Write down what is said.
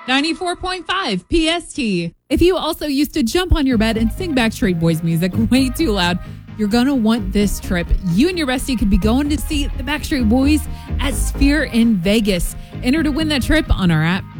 94.5 PST. If you also used to jump on your bed and sing Backstreet Boys music way too loud, you're going to want this trip. You and your bestie could be going to see the Backstreet Boys at Sphere in Vegas. Enter to win that trip on our app.